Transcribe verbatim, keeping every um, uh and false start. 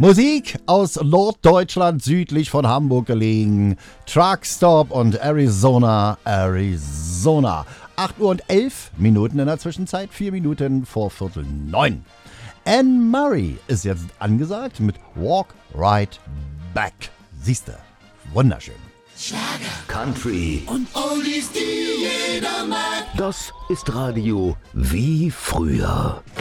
Musik aus Norddeutschland, südlich von Hamburg gelegen. Truckstop und Arizona, Arizona. acht Uhr und elf Minuten in der Zwischenzeit, vier Minuten vor Viertel neun. Anne Murray ist jetzt angesagt mit Walk Right Back. Siehste, wunderschön. Schlager, Country und Oldies, die jeder mag. Das ist Radio wie früher.